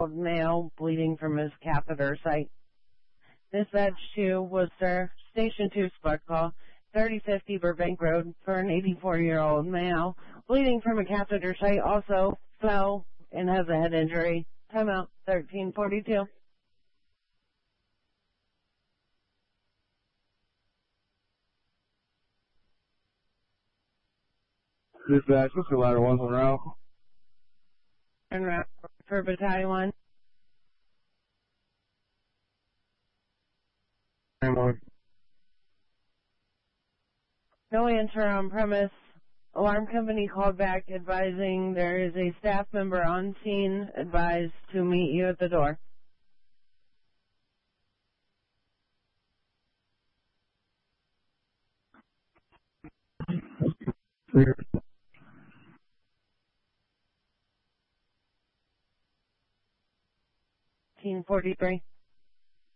male bleeding from his catheter site. Dispatch to Worcester, Station 2 spot call, 3050 Burbank Road for an 84-year-old male bleeding from a catheter site, also fell and has a head injury. Timeout 1342. Dispatch, what's your ladder 1's on route? En route for Battalion 1. No answer on premise. Alarm company called back advising there is a staff member on scene, advised to meet you at the door. Clear. 1343.